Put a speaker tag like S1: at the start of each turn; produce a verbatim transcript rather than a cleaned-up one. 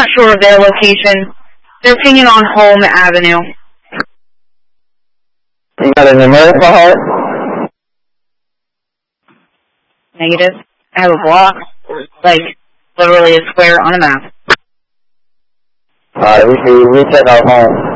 S1: not sure of their location. They're pinging on Home Avenue.
S2: You got a numerical heart?
S1: Negative. I have a block. Like, literally a square on a map.
S2: Alright, we can recheck our home.